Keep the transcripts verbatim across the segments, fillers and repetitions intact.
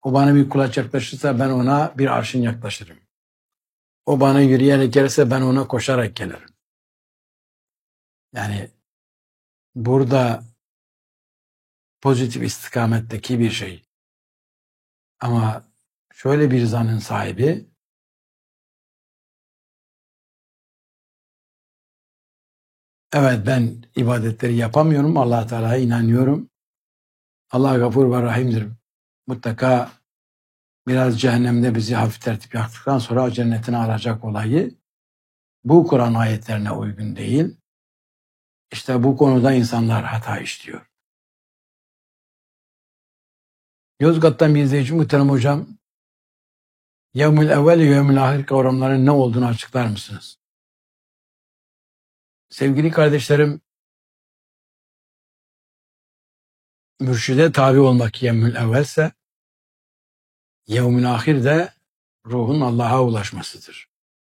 O bana bir kulaç yaklaşırsa ben ona bir arşın yaklaşırım. O bana yürüyerek gelirse ben ona koşarak gelirim. Yani burada pozitif istikametteki bir şey. Ama şöyle bir zannın sahibi, evet ben ibadetleri yapamıyorum, Allah Teala'ya inanıyorum. Allah gafur ve rahimdir. Mutlaka biraz cehennemde bizi hafif tertip yaptıktan sonra cennetine alacak olayı bu Kur'an ayetlerine uygun değil. İşte bu konuda insanlar hata işliyor. Yozgat'tan bir izleyici muhterem hocam, Yevmül evvel, yevmül ahir kavramlarının ne olduğunu açıklar mısınız? Sevgili kardeşlerim, mürşide tabi olmak yevmül evvelse, yevmül ahir de ruhun Allah'a ulaşmasıdır.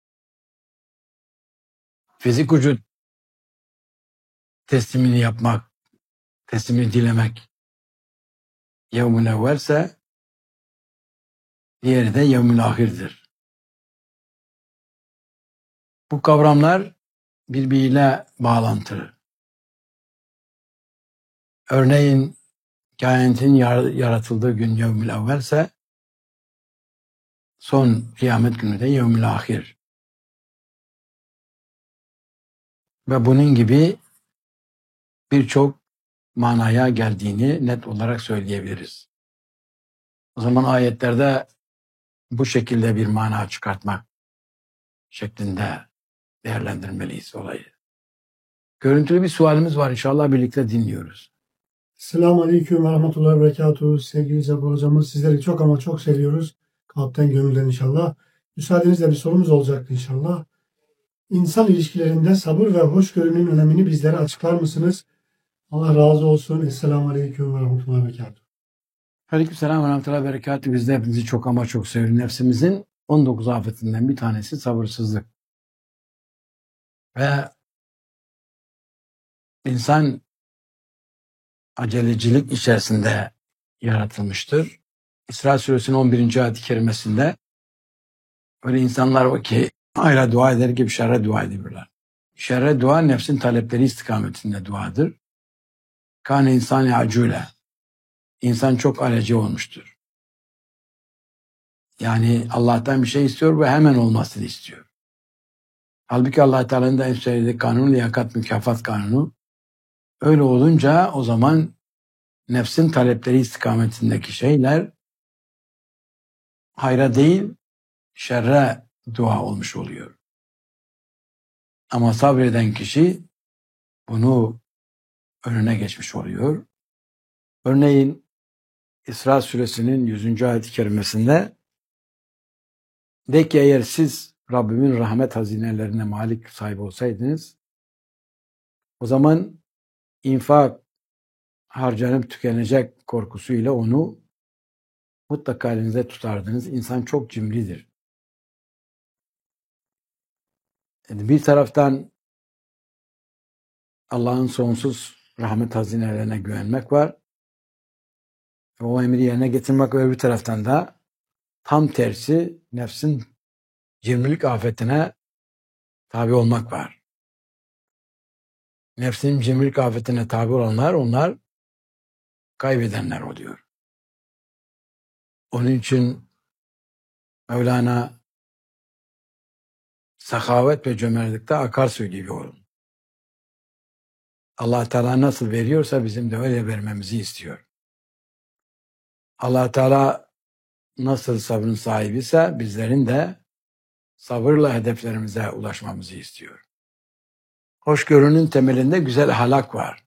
Fizik vücut teslimini yapmak, teslimini dilemek yevmül evvelse, diğeri de yevmül ahirdir. Bu kavramlar birbiriyle bağlantılı. Örneğin kainatın yaratıldığı gün yevmül evvelse, son kıyamet günü de yevmül ahir. Ve bunun gibi birçok manaya geldiğini net olarak söyleyebiliriz. O zaman ayetlerde bu şekilde bir mana çıkartmak şeklinde değerlendirmeliyiz olayı. Görüntülü bir sualimiz var, inşallah birlikte dinliyoruz. Selamun Aleyküm ve Rahmetullahi ve Berekatuhu. Sevgili Cabbar Hocamız, sizleri çok ama çok seviyoruz. Kalpten gönülden inşallah. Müsaadenizle bir sorumuz olacaktı inşallah. İnsan ilişkilerinde sabır ve hoşgörünün önemini bizlere açıklar mısınız? Allah razı olsun. Esselamu Aleyküm ve Rahmetullahi ve Berekatuhu. Aleykümselam ve Rahmetullahi ve Berekatuhu. Biz de hepinizi çok ama çok seviyoruz. Nefsimizin on dokuz afetinden bir tanesi sabırsızlık. Ve insan acelecilik içerisinde yaratılmıştır. İsra Suresinin on birinci ayet-i kerimesinde öyle insanlar var ki hayra dua eder gibi şerre dua ediyorlar. Şerre dua nefsin talepleri istikametinde duadır. Kâne insâni acûle. İnsan çok aleci olmuştur. Yani Allah'tan bir şey istiyor ve hemen olmasını istiyor. Halbuki Allah Teala'nın da en söylediği kanun liyakat mükafat kanunu. Öyle olunca o zaman nefsin talepleri istikametindeki şeyler hayra değil şerre dua olmuş oluyor. Ama sabreden kişi bunu önüne geçmiş oluyor. Örneğin İsra Suresinin yüzüncü ayet-i kerimesinde de ki eğer siz Rabbimin rahmet hazinelerine malik sahibi olsaydınız o zaman infak harcanıp tükenecek korkusuyla onu mutlaka elinizde tutardınız. İnsan çok cimridir. Yani bir taraftan Allah'ın sonsuz rahmet hazinelerine güvenmek var. O emri yerine getirmek ve bir taraftan da tam tersi nefsin cimrilik afetine tabi olmak var. Nefsin cimrilik afetine tabi olanlar onlar kaybedenler oluyor. Onun için Mevlana sakavet ve cömertlikte akarsu gibi olun. Allah Teala nasıl veriyorsa bizim de öyle vermemizi istiyor. Allah Teala nasıl sabrın sahibi ise bizlerin de sabırla hedeflerimize ulaşmamızı istiyor. Hoşgörünün temelinde güzel ahlak var.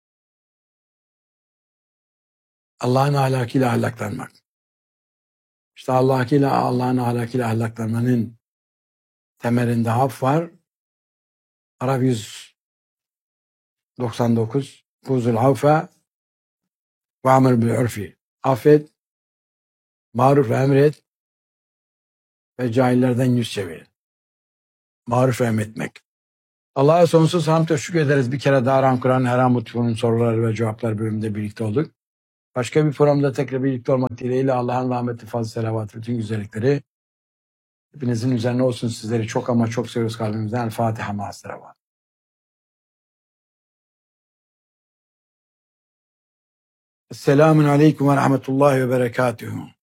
Allah'ın ahlakıyla ahlaklanmak. İşte Allah'ın Allah'ın ahlakıyla ahlaklanmanın temelinde af var. Arap yüz doksan dokuz Fuzul avfe ve amr bil urfi. Affet, maruf emret ve cahillerden yüz çevir. Maruf emretmek. Allah'a sonsuz hamd ve şükür ederiz. Bir kere daha Ram Kur'an Her An Mutlu'nun soruları ve cevapları bölümünde birlikte olduk. Başka bir programda tekrar birlikte olmak dileğiyle Allah'ın rahmeti, fazla selavatı, bütün güzellikleri hepinizin üzerine olsun. Sizleri çok ama çok seviyoruz kalbimizden. El Fatiha ma'as-selavat. Selamun aleyküm ve rahmetullahi ve berekatuhu.